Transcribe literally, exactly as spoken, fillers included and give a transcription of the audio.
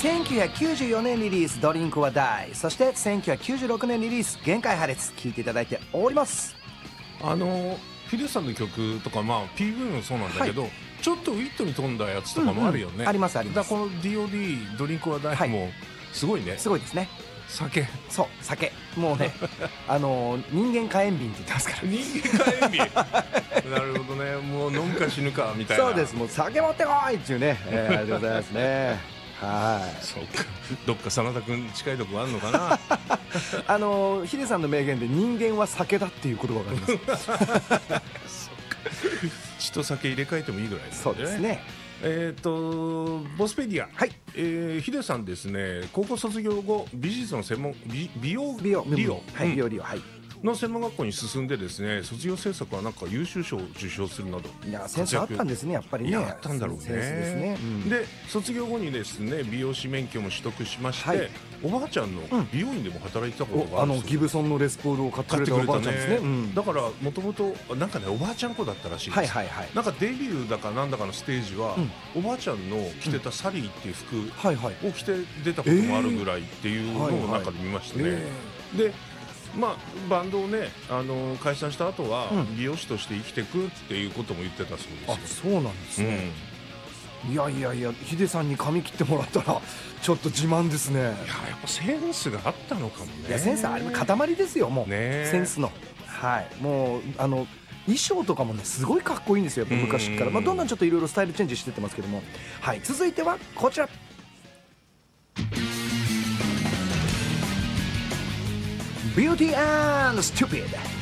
せんきゅうひゃくきゅうじゅうよねんリリースドリンクはダイ、そしてせんきゅうひゃくきゅうじゅうろくねんリリース限界破裂、聴いていただいております。 あのヒデさんの曲とか、まあ ピーブイ もそうなんだけど、はい、ちょっとウィットに富んだやつとかもあるよね、 うんうん、ありますあります。 だからこの ディーオーディー ドリンクはダイもすごいね、はい、 すごいですね。 酒、 そう酒、もうねあの人間火炎瓶って言ってますから。 人間火炎瓶なるほどね、もう飲むか死ぬかみたいな。 そうです、もう酒持ってこいっていうね、えー、ありがとうございますね。はい、 そうか、どっか真田君近いとこあるのかなあのヒデさんの名言で人間は酒だっていう言葉があります血と酒入れ替えてもいいぐらいですね。 そうですね。 えーとボスペディア、 はい、 えー、ヒデさんですね、高校卒業後美術の専門 美, 美容美容理容、 はい、美容理容、はいの専門学校に進んでですね、卒業制作はなんか優秀賞を受賞するなど、 いやセンスあったんですね、やっぱりね。 あったんだろうね。 センスですね、うん、 で卒業後にですね美容師免許も取得しまして、はい、おばあちゃんの美容院でも働いてたことがあるんですよ、うん、あのギブソンのレスポールを買ってくれたおばあちゃんですね、うん、だからもともとなんかねおばあちゃん子だったらしいです、はいはいはい、なんかデビューだかなんだかのステージは、うん、おばあちゃんの着てたサリーっていう服を着て出たこともあるぐらいっていうのをなんかで見ましたね、えー、でまあ、バンドをね、あのー、解散した後は、うん、美容師として生きていくっていうことも言ってたそうですよ。 あ、そうなんですね、うん、いやいやいや、ヒデさんに髪切ってもらったらちょっと自慢ですね。いや、 やっぱセンスがあったのかもね。 いや、センスあれ塊ですよ、もう、ね、センスの、はい、もうあの衣装とかもねすごいかっこいいんですよ、やっぱ昔から。まあ、どんどんちょっといろいろスタイルチェンジしてってますけども、はい、続いてはこちら。Beauty and Stupid